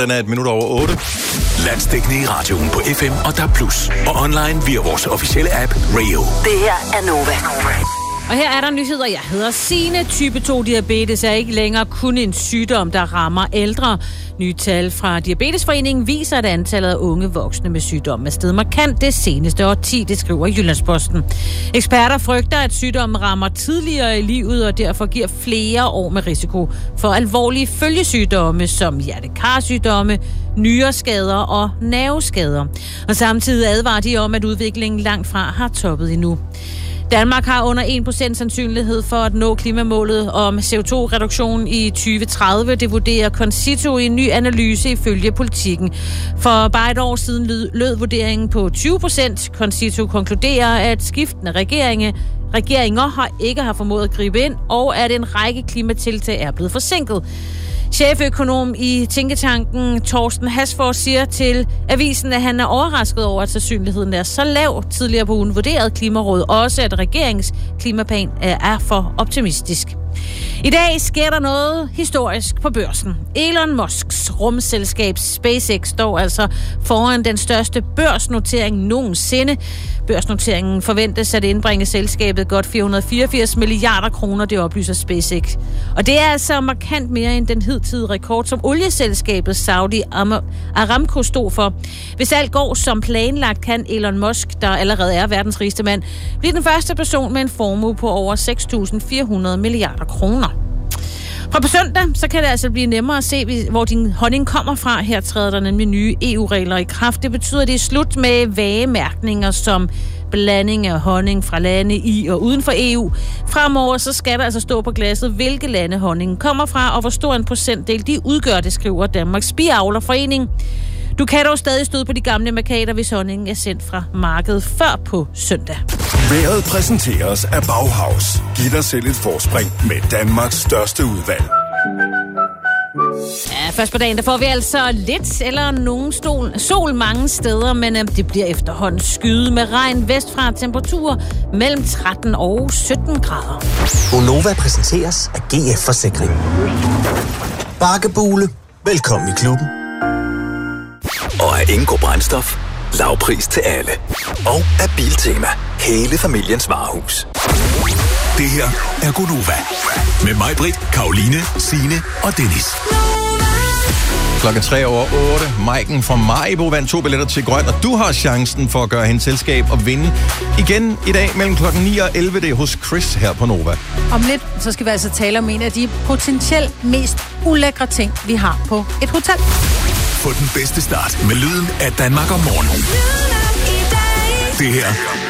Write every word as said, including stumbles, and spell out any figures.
Den er et minut over otte. Landsdækkende i radioen på F M og D A B plus. Og online via vores officielle app Radio. Det her er Nova. Og her er der nyheder. Jeg hedder Signe. Type to diabetes er ikke længere kun en sygdom, der rammer ældre. Nye tal fra Diabetesforeningen viser, at antallet af unge voksne med sygdommen er steget markant det seneste årti, det skriver Jyllandsposten. Eksperter frygter, at sygdommen rammer tidligere i livet og derfor giver flere år med risiko for alvorlige følgesygdomme som hjertekarsygdomme, nyreskader og nerveskader. Og samtidig advarer de om, at udviklingen langt fra har toppet endnu. Danmark har under en procent sandsynlighed for at nå klimamålet om C O to reduktion i tyve tredive. Det vurderer Concito i en ny analyse ifølge Politikken. For bare et år siden lød, lød vurderingen på tyve procent. Concito konkluderer, at skiftende regeringer, regeringer har ikke har formået at gribe ind, og at en række klimatiltag er blevet forsinket. Cheføkonom i tænketanken Torsten Hasfors siger til avisen, at han er overrasket over, at sandsynligheden er så lav. Tidligere på ugen vurderede Klimarådet også, at regeringens klimaplan er for optimistisk. I dag sker der noget historisk på børsen. Elon Musks rumselskab SpaceX står altså foran den største børsnotering nogensinde. Børsnoteringen forventes at indbringe selskabet godt fire hundrede og fireogfirs milliarder kroner, det oplyser SpaceX. Og det er altså markant mere end den hidtidige rekord, som olieselskabet Saudi Aramco stod for. Hvis alt går som planlagt, kan Elon Musk, der allerede er verdens rigeste mand, blive den første person med en formue på over seks tusind fire hundrede milliarder kroner. Fra på søndag, så kan det altså blive nemmere at se, hvor din honning kommer fra. Her træder der nemlig nye E U-regler i kraft. Det betyder, at det er slut med vage mærkninger som blanding af honning fra lande i og uden for E U. Fremover så skal der altså stå på glasset, hvilke lande honningen kommer fra, og hvor stor en procentdel de udgør, det skriver Danmarks Biavlerforening. Du kan dog stadig støde på de gamle markader, hvis honningen er sendt fra markedet før på søndag. Vejret præsenteres af Bauhaus. Giv dig selv et forspring med Danmarks største udvalg. Ja, først på dagen, der får vi altså lidt eller nogen stol, sol mange steder, men øh, det bliver efterhånden skyet med regn vestfra, temperaturer mellem tretten og sytten grader. Gonova præsenteres af G F Forsikring. Bakkebule. Velkommen i klubben. Og af Ingo Brændstof. Lavpris til alle. Og af Biltema. Hele familiens varehus. Det her er Gonova. Med mig, Britt, Karoline, Signe og Dennis. Klokken tre over otte. Maiken fra Maribo vandt to billetter til grøn, og du har chancen for at gøre hendes selskab og vinde igen i dag mellem klokken ni og elleve. Det er hos Chris her på Nova. Om lidt, så skal vi altså tale om en af de potentielt mest ulækre ting, vi har på et hotel. Få den bedste start med lyden af Danmark om morgenen. Det her